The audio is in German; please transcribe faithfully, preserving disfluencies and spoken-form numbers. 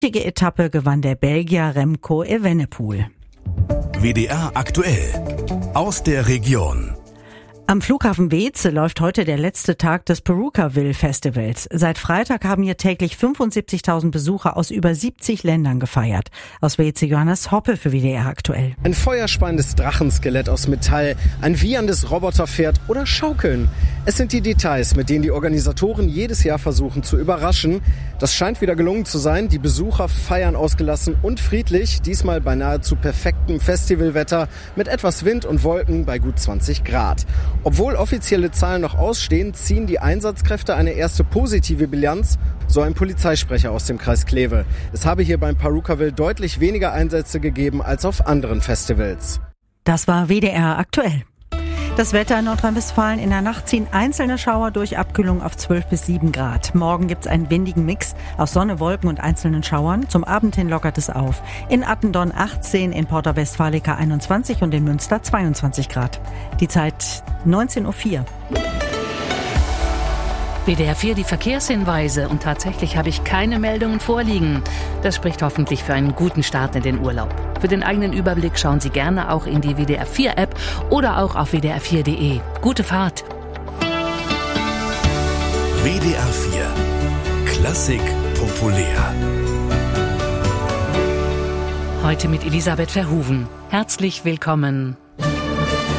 Die Etappe gewann der Belgier Remco Evenepoel. W D R aktuell aus der Region. Am Flughafen Weeze läuft heute der letzte Tag des Purukaville Festivals. Seit Freitag haben hier täglich fünfundsiebzigtausend Besucher aus über siebzig Ländern gefeiert. Aus Weeze Johannes Hoppe für W D R aktuell. Ein feuerspeiendes Drachenskelett aus Metall, ein wieherndes Roboterpferd oder Schaukeln. Es sind die Details, mit denen die Organisatoren jedes Jahr versuchen zu überraschen. Das scheint wieder gelungen zu sein. Die Besucher feiern ausgelassen und friedlich, diesmal bei nahezu perfektem Festivalwetter mit etwas Wind und Wolken bei gut zwanzig Grad. Obwohl offizielle Zahlen noch ausstehen, ziehen die Einsatzkräfte eine erste positive Bilanz, so ein Polizeisprecher aus dem Kreis Kleve. Es habe hier beim Purukaville deutlich weniger Einsätze gegeben als auf anderen Festivals. Das war W D R aktuell. Das Wetter in Nordrhein-Westfalen: in der Nacht ziehen einzelne Schauer durch, Abkühlung auf zwölf bis sieben Grad. Morgen gibt's einen windigen Mix aus Sonne, Wolken und einzelnen Schauern. Zum Abend hin lockert es auf. In Attendorn achtzehn, in Porta Westfalica einundzwanzig und in Münster zweiundzwanzig Grad. Die Zeit neunzehn Uhr vier. W D R vier, die Verkehrshinweise. Und tatsächlich habe ich keine Meldungen vorliegen. Das spricht hoffentlich für einen guten Start in den Urlaub. Für den eigenen Überblick schauen Sie gerne auch in die W D R vier App oder auch auf w d r vier punkt d e. Gute Fahrt! W D R vier Klassik populär. Heute mit Elisabeth Verhoeven. Herzlich willkommen.